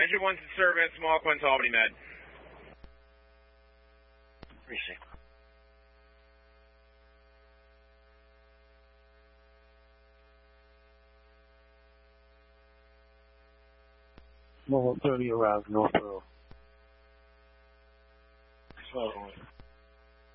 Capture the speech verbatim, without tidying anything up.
Engine one's in service, Mach one to Albany Med. Receive. Mohawk thirty arrived North Pearl. twelve.